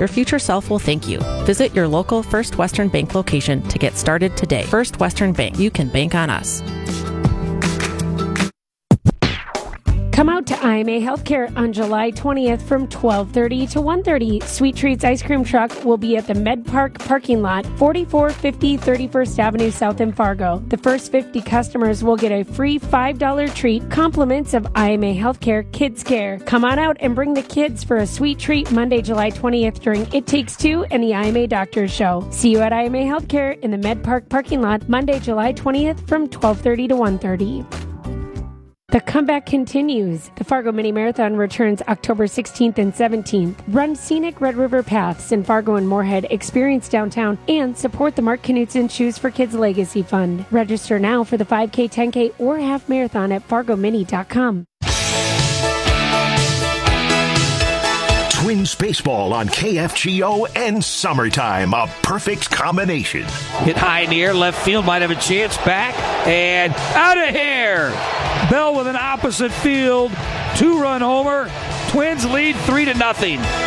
Your future self will thank you. Visit your local First Western Bank location to get started today. First Western Bank. You can bank on us. Come out to IMA Healthcare on July 20th from 12:30 to 1:30. Sweet Treats Ice Cream Truck will be at the Med Park parking lot, 4450 31st Avenue South in Fargo. The first 50 customers will get a free $5 treat, compliments of IMA Healthcare Kids Care. Come on out and bring the kids for a sweet treat Monday, July 20th during It Takes Two and the IMA Doctors Show. See you at IMA Healthcare in the Med Park parking lot Monday, July 20th from 12:30 to 1:30. The comeback continues. The Fargo Mini Marathon returns October 16th and 17th. Run scenic Red River paths in Fargo and Moorhead, experience downtown, and support the Mark Knutson Shoes for Kids Legacy Fund. Register now for the 5K, 10K, or half marathon at fargomini.com. Twins baseball on KFGO and summertime, a perfect combination. Hit high in the air, left field might have a chance, back and out of here. Bell with an opposite field 2-run homer. Twins lead 3-0.